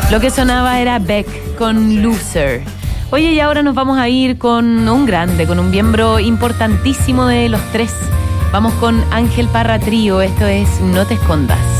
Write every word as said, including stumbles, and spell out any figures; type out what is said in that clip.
Lo que sonaba era Beck con Loser. Oye, y ahora nos vamos a ir con un grande, con un miembro importantísimo de los tres. Vamos con Ángel Parra Trío, esto es No te escondas.